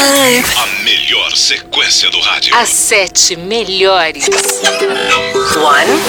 A melhor sequência do rádio. As 7 melhores. 1,